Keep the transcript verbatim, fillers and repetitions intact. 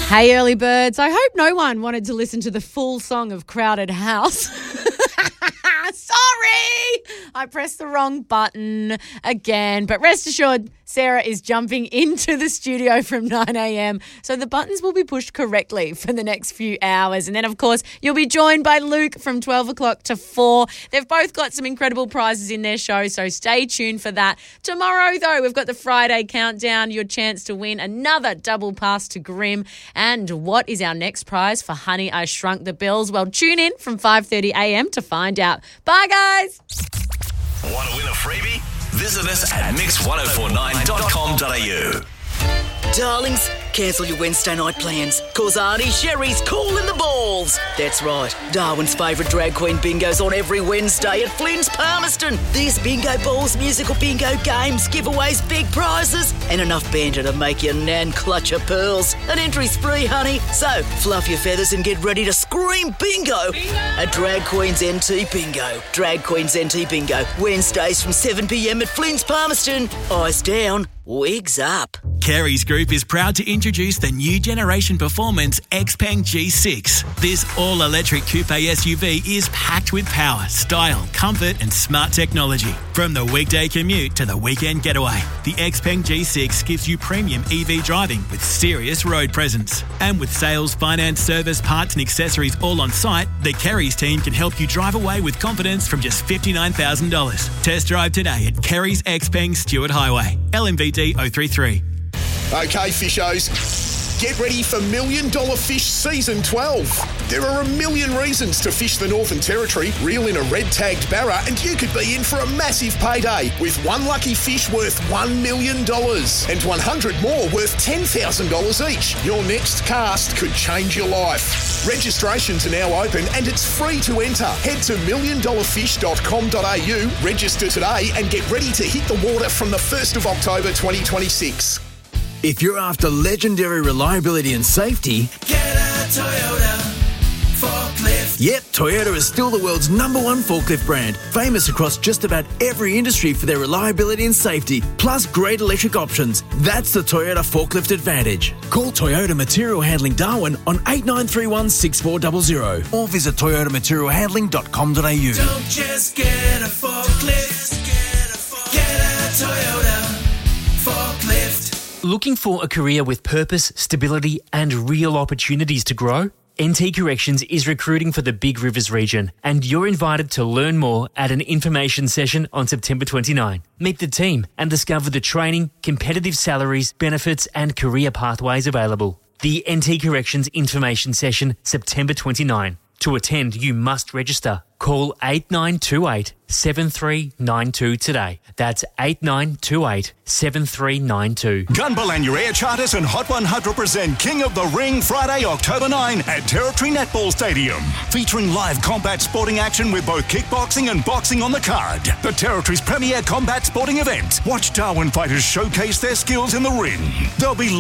Hey, early birds. I hope no one wanted to listen to the full song of Crowded House. Sorry, I pressed the wrong button again. But rest assured, Sarah is jumping into the studio from nine a.m. So the buttons will be pushed correctly for the next few hours. And then, of course, you'll be joined by Luke from twelve o'clock to four. They've both got some incredible prizes in their show, so stay tuned for that. Tomorrow, though, we've got the Friday countdown, your chance to win another double pass to Grimm. And what is our next prize for Honey, I Shrunk the Bills? Well, tune in from five thirty a.m. to find out. Bye, guys. Want to win a freebie? Visit us at mix ten forty-nine dot com dot a u. Darlings, cancel your Wednesday night plans, cause Auntie Sherry's calling the balls. That's right, Darwin's favourite drag queen bingo's on every Wednesday at Flynn's Palmerston. There's bingo balls, musical bingo games, giveaways, big prizes, and enough banter to make your nan clutch her pearls. An entry's free, honey, so fluff your feathers and get ready to scream bingo, bingo! At Drag Queen's N T Bingo. Drag Queen's N T Bingo, Wednesdays from seven p.m. at Flynn's Palmerston. Eyes down, wigs up. Carey's Group is proud to introduce the new generation performance Xpeng G six. This all-electric coupe S U V is packed with power, style, comfort and smart technology. From the weekday commute to the weekend getaway, the Xpeng G six gives you premium E V driving with serious road presence. And with sales, finance, service, parts and accessories all on site, the Carey's team can help you drive away with confidence from just fifty-nine thousand dollars. Test drive today at Carey's Xpeng Stewart Highway, L M V D oh three three. Okay, fishos, get ready for Million Dollar Fish Season twelve. There are a million reasons to fish the Northern Territory, reel in a red-tagged barra, and you could be in for a massive payday with one lucky fish worth one million dollars and one hundred more worth ten thousand dollars each. Your next cast could change your life. Registrations are now open and it's free to enter. Head to million dollar fish dot com dot a u, register today and get ready to hit the water from the first of October twenty twenty-six. If you're after legendary reliability and safety, get a Toyota forklift. Yep, Toyota is still the world's number one forklift brand, famous across just about every industry for their reliability and safety, plus great electric options. That's the Toyota Forklift Advantage. Call Toyota Material Handling Darwin on eight nine three one, six four zero zero or visit toyota material handling dot com dot a u. Don't just get a forklift, get a Toyota forklift. Looking for a career with purpose, stability and real opportunities to grow? N T Corrections is recruiting for the Big Rivers region and you're invited to learn more at an information session on September twenty-ninth. Meet the team and discover the training, competitive salaries, benefits and career pathways available. The N T Corrections information session, September twenty-ninth. To attend, you must register. Call eight nine two eight, seven three nine two today. That's eight nine two eight, seven three nine two. Gunball your Air Charters and Hot one hundred present King of the Ring Friday, October ninth at Territory Netball Stadium. Featuring live combat sporting action with both kickboxing and boxing on the card. The Territory's premier combat sporting event. Watch Darwin fighters showcase their skills in the ring. There'll be